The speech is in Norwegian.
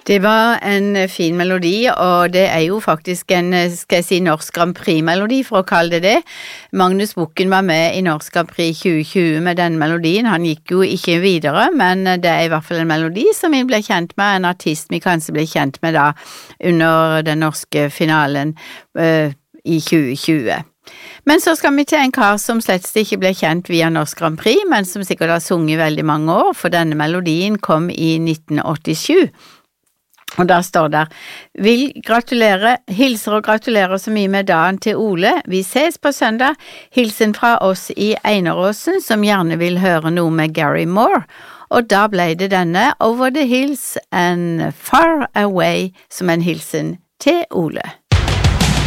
Det var en fin melodi, og det jo faktisk en, skal jeg si, Norsk Grand Prix-melodi, for å kalle det det. Magnus Bukken var med i Norsk Grand Prix 2020 med den melodien. Han gikk jo ikke videre, men det I hvert fall en melodi som vi ble kjent med, en artist vi kanskje ble kjent med da, under den norske finalen i 2020. Men så skal vi til en kar som slett ikke ble kjent via Norsk Grand Prix, men som sikkert har sunget veldig mange år, for denne melodien kom i 1987. Og da står der, vil gratulere, hilser og gratulerer så mye med dagen til Ole. Vi ses på søndag. Hilsen fra oss I Eineråsen, som gjerne vil høre noe med Gary Moore. Og da ble det denne Over the Hills and Far Away som en hilsen til Ole.